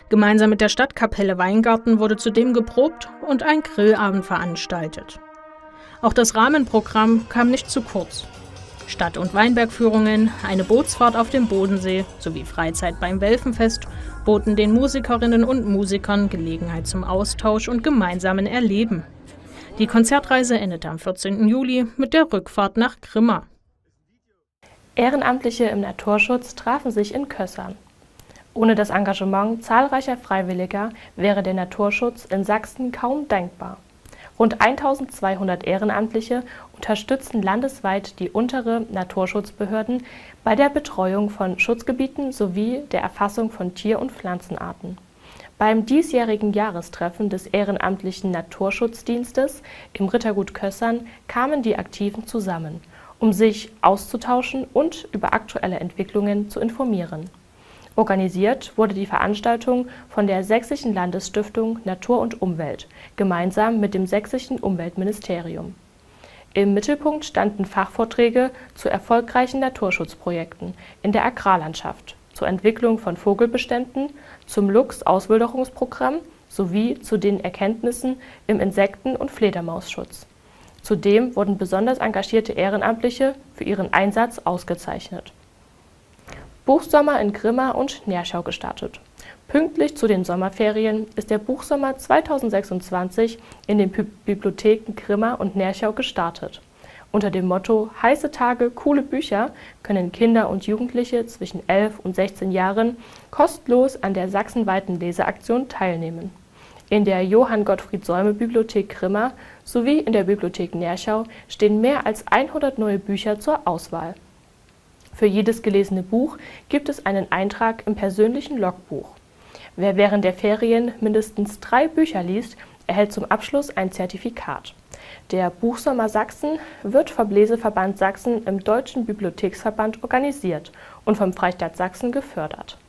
Gemeinsam mit der Stadtkapelle Weingarten wurde zudem geprobt und ein Grillabend veranstaltet. Auch das Rahmenprogramm kam nicht zu kurz. Stadt- und Weinbergführungen, eine Bootsfahrt auf dem Bodensee sowie Freizeit beim Welfenfest boten den Musikerinnen und Musikern Gelegenheit zum Austausch und gemeinsamen Erleben. Die Konzertreise endete am 14. Juli mit der Rückfahrt nach Grimma. Ehrenamtliche im Naturschutz trafen sich in Kössern. Ohne das Engagement zahlreicher Freiwilliger wäre der Naturschutz in Sachsen kaum denkbar. Rund 1200 Ehrenamtliche unterstützen landesweit die untere Naturschutzbehörden bei der Betreuung von Schutzgebieten sowie der Erfassung von Tier- und Pflanzenarten. Beim diesjährigen Jahrestreffen des Ehrenamtlichen Naturschutzdienstes im Rittergut Kössern kamen die Aktiven zusammen, um sich auszutauschen und über aktuelle Entwicklungen zu informieren. Organisiert wurde die Veranstaltung von der Sächsischen Landesstiftung Natur und Umwelt, gemeinsam mit dem Sächsischen Umweltministerium. Im Mittelpunkt standen Fachvorträge zu erfolgreichen Naturschutzprojekten in der Agrarlandschaft, zur Entwicklung von Vogelbeständen, zum Luchs-Auswilderungsprogramm sowie zu den Erkenntnissen im Insekten- und Fledermausschutz. Zudem wurden besonders engagierte Ehrenamtliche für ihren Einsatz ausgezeichnet. Buchsommer in Grimma und Nerschau gestartet. Pünktlich zu den Sommerferien ist der Buchsommer 2026 in den Bibliotheken Grimma und Nerschau gestartet. Unter dem Motto „Heiße Tage, coole Bücher“ können Kinder und Jugendliche zwischen 11 und 16 Jahren kostenlos an der sachsenweiten Leseaktion teilnehmen. In der Johann-Gottfried-Säume-Bibliothek Grimma sowie in der Bibliothek Nerschau stehen mehr als 100 neue Bücher zur Auswahl. Für jedes gelesene Buch gibt es einen Eintrag im persönlichen Logbuch. Wer während der Ferien mindestens 3 Bücher liest, erhält zum Abschluss ein Zertifikat. Der Buchsommer Sachsen wird vom Leseverband Sachsen im Deutschen Bibliotheksverband organisiert und vom Freistaat Sachsen gefördert.